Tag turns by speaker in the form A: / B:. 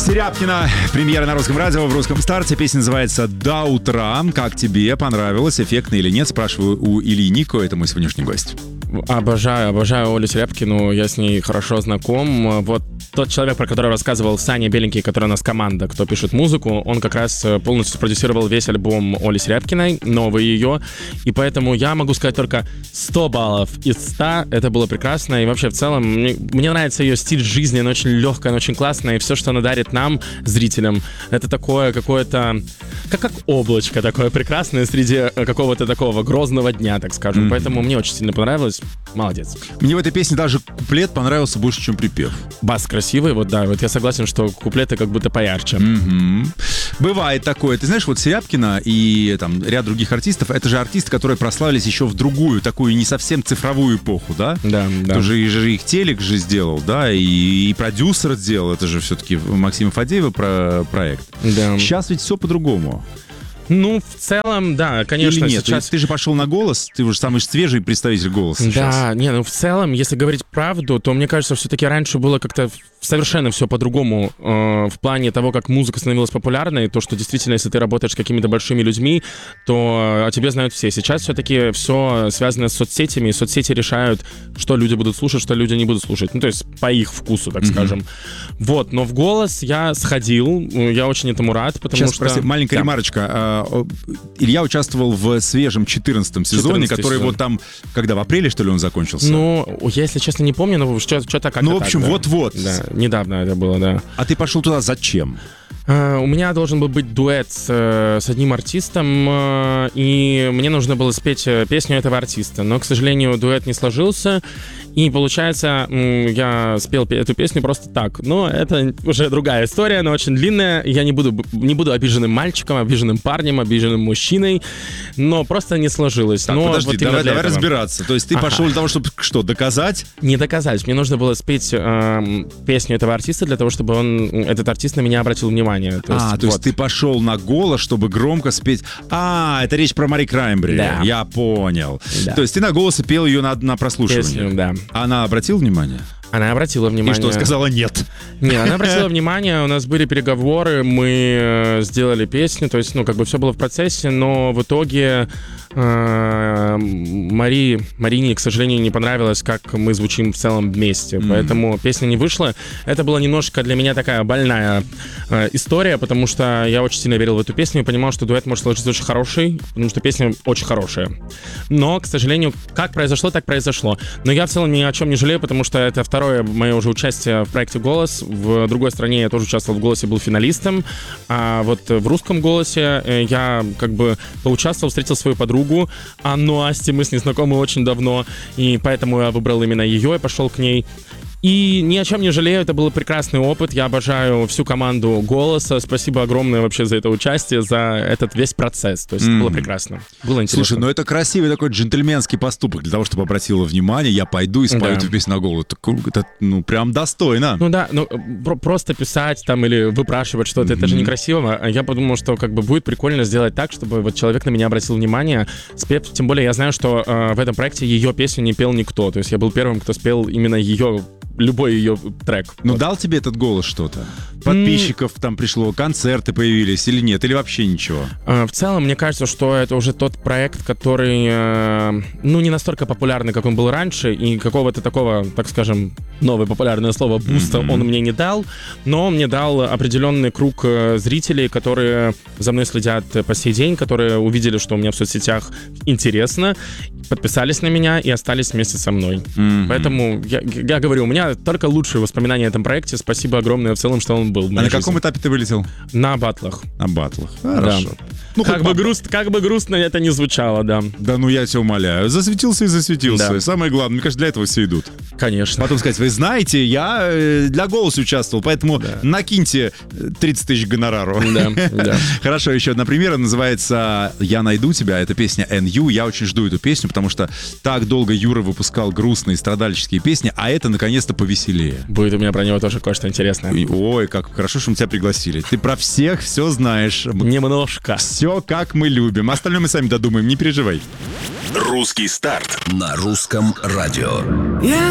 A: Серябкина, премьера на русском радио в русском старте. Песня называется «До утра». Как тебе? Понравилось? Эффектно или нет? Спрашиваю у Ильи Нико, это мой сегодняшний гость.
B: Обожаю Олю Серябкину, я с ней хорошо знаком. Вот тот человек, про которого рассказывал Саня Беленький, который у нас команда, кто пишет музыку, он как раз полностью продюсировал весь альбом Оли Серябкиной, новый ее, и поэтому я могу сказать только 100 баллов из 100, это было прекрасно, и вообще в целом мне нравится ее стиль жизни, она очень легкая, она очень классная, и все, что она дарит нам, зрителям, это такое какое-то, как облачко такое прекрасное среди какого-то такого грозного дня, так скажем, поэтому мне очень сильно понравилось. Молодец.
A: Мне в этой песне даже куплет понравился больше, чем припев.
B: Бас красивый, вот да, вот я согласен, что куплеты как будто поярче.
A: Бывает такое. Ты знаешь, вот Серябкина и там ряд других артистов, это же артисты, которые прославились еще в другую, такую не совсем цифровую эпоху, да?
B: Да.
A: Тоже их телек же сделал, да, и продюсер сделал, это же все-таки Максима Фадеева проект.
B: Да.
A: Сейчас ведь все по-другому.
B: Ну, в целом, да, конечно.
A: Или нет?
B: Сейчас...
A: Ты же пошел на «Голос», ты уже самый свежий представитель «Голоса» сейчас.
B: Да, не, ну в целом, если говорить правду, то мне кажется, все-таки раньше было как-то совершенно все по-другому в плане того, как музыка становилась популярной, то, что действительно, если ты работаешь с какими-то большими людьми, то о тебе знают все. Сейчас все-таки все связано с соцсетями, и соцсети решают, что люди будут слушать, что люди не будут слушать. Ну, то есть по их вкусу, так скажем. Вот, но в «Голос» я сходил, я очень этому рад, потому
A: сейчас,
B: что...
A: Прости, маленькая ремарочка. Илья участвовал в свежем 14-м сезоне, который вот там, когда, в апреле, что ли, он закончился?
B: Ну, я, если честно, не помню, но что-то как-то
A: Ну, в общем,
B: так, да.
A: вот-вот.
B: Да, недавно это было, да.
A: А ты пошел туда зачем?
B: У меня должен был быть дуэт с одним артистом, и мне нужно было спеть песню этого артиста. Но, к сожалению, дуэт не сложился, и, получается, я спел эту песню просто так. Но это уже другая история, она очень длинная. Я не буду обиженным мальчиком, обиженным парнем, обиженным мужчиной, но просто не сложилось.
A: Так,
B: но
A: подожди,
B: вот
A: давай разбираться. То есть ты пошел для того, чтобы что, доказать?
B: Не доказать. Мне нужно было спеть песню этого артиста для того, чтобы этот артист на меня обратил внимание.
A: То есть ты пошел на «Голос», чтобы громко спеть. Это речь про Мари Краймбрери.
B: Да.
A: Я понял.
B: Да.
A: То есть ты на «Голос» и пел ее на прослушивание.
B: Песню, да.
A: Она обратила внимание?
B: Она обратила внимание.
A: И что, сказала нет?
B: Не, она обратила внимание, у нас были переговоры, мы сделали песню, то есть, все было в процессе, но в итоге Марине, к сожалению, не понравилось, как мы звучим в целом вместе, поэтому песня не вышла. Это была немножко для меня такая больная история, потому что я очень сильно верил в эту песню и понимал, что дуэт может сложиться очень хороший, потому что песня очень хорошая. Но, к сожалению, как произошло, так произошло. Но я в целом ни о чем не жалею, потому что это второе мое уже участие в проекте «Голос». В другой стране я тоже участвовал в «Голосе», был финалистом. А вот в русском «Голосе» я поучаствовал, встретил свою подругу Анну Асти. Мы с ней знакомы очень давно, и поэтому я выбрал именно ее и пошел к ней. И ни о чем не жалею, это был прекрасный опыт. Я обожаю всю команду «Голоса». Спасибо огромное вообще за это участие, за этот весь процесс. То есть это было прекрасно. Было интересно.
A: Слушай, это красивый такой джентльменский поступок для того, чтобы обратила внимание. Я пойду и спою эту песню на «Голос». Это прям достойно.
B: Ну да, просто писать там или выпрашивать что-то, это же некрасиво. Я подумал, что будет прикольно сделать так, чтобы вот человек на меня обратил внимание, спев. Тем более я знаю, что в этом проекте ее песню не пел никто. То есть я был первым, кто спел именно любой ее трек.
A: Ну, дал тебе этот «Голос» что-то? Подписчиков там пришло, концерты появились или нет? Или вообще ничего?
B: В целом, мне кажется, что это уже тот проект, который, не настолько популярный, как он был раньше, и какого-то такого, так скажем, новое популярное слово «буста» он мне не дал, но он мне дал определенный круг зрителей, которые за мной следят по сей день, которые увидели, что у меня в соцсетях интересно, подписались на меня и остались вместе со мной. Поэтому я говорю, у меня только лучшие воспоминания о этом проекте. Спасибо огромное в целом, что он был в моей
A: на каком этапе ты вылетел?
B: На батлах.
A: На батлах. Хорошо.
B: Да. Как бы грустно это не звучало, да.
A: Да, я тебя умоляю. Засветился и засветился.
B: Да.
A: Самое главное, мне кажется, для этого все идут.
B: Конечно.
A: Потом сказать, вы знаете, я для «Голоса» участвовал, поэтому накиньте 30 тысяч гонорару.
B: Да.
A: Хорошо, еще одна премьера называется «Я найду тебя». Это песня NU. Я очень жду эту песню, потому что так долго Юра выпускал грустные страдальческие песни, а это наконец-то повеселее.
B: Будет у меня про него тоже кое-что интересное.
A: Ой, как хорошо, что мы тебя пригласили. Ты про всех все знаешь.
B: Немножко.
A: Все, как мы любим. Остальное мы сами додумаем, не переживай.
C: Русский старт на русском радио.
D: Я